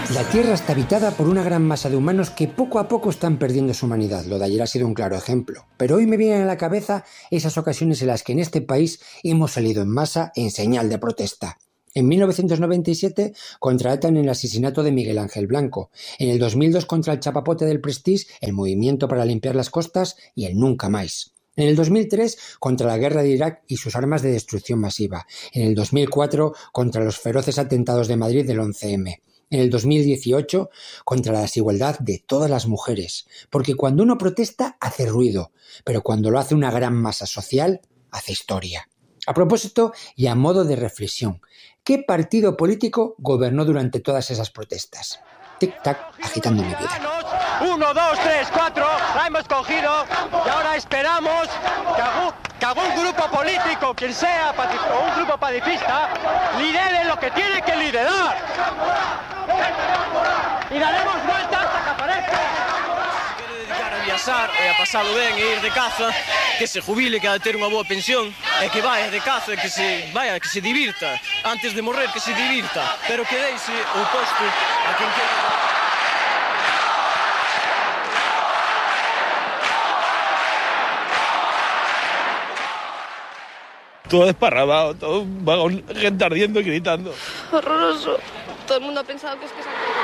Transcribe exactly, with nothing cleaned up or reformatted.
La Tierra está habitada por una gran masa de humanos que poco a poco están perdiendo su humanidad. Lo de ayer ha sido un claro ejemplo. Pero hoy me vienen a la cabeza esas ocasiones en las que en este país hemos salido en masa en señal de protesta. En mil novecientos noventa y siete contra ETA en el asesinato de Miguel Ángel Blanco. En el dos mil dos contra el chapapote del Prestige, el Movimiento para Limpiar las Costas y el Nunca Más. En el dos mil tres contra la guerra de Irak y sus armas de destrucción masiva. En el dos mil cuatro contra los feroces atentados de Madrid del once eme. En el dos mil dieciocho contra la desigualdad de todas las mujeres, porque cuando uno protesta hace ruido, pero cuando lo hace una gran masa social, hace historia. A propósito y a modo de reflexión, ¿qué partido político gobernó durante todas esas protestas? Tic-tac, agitando mi vida. Uno, dos, tres, cuatro, la hemos cogido y ahora esperamos que algún, que algún grupo político, quien sea, o un grupo pacifista, lidere lo que tiene que liderar. Y daremos vuelta hasta que aparezca. Quere dedicar a viaxar e a pasalo ben e ir de caza, que se jubile, que ha de ter unha boa pensión, e que vaya de caza, que se vaya, que se divirta. Antes de morrer, que se divirta, pero que deixe o posto a quen queira. Todo desparramado, todo un vagón, gente ardiendo y gritando. Horroroso. Todo el mundo ha pensado que es que se han